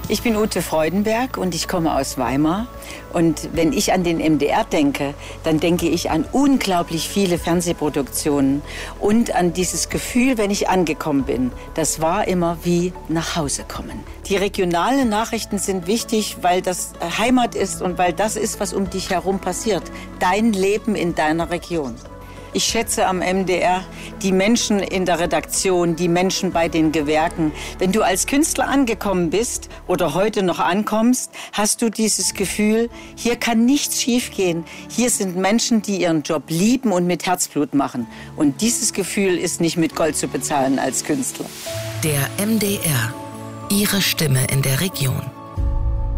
Ich bin Ute Freudenberg und ich komme aus Weimar. Und wenn ich an den MDR denke, dann denke ich an unglaublich viele Fernsehproduktionen und an dieses Gefühl, wenn ich angekommen bin. Das war immer wie nach Hause kommen. Die regionalen Nachrichten sind wichtig, weil das Heimat ist und weil das ist, was um dich herum passiert. Dein Leben in deiner Region. Ich schätze am MDR die Menschen in der Redaktion, die Menschen bei den Gewerken. Wenn du als Künstler angekommen bist oder heute noch ankommst, hast du dieses Gefühl, hier kann nichts schiefgehen. Hier sind Menschen, die ihren Job lieben und mit Herzblut machen. Und dieses Gefühl ist nicht mit Gold zu bezahlen als Künstler. Der MDR. Ihre Stimme in der Region.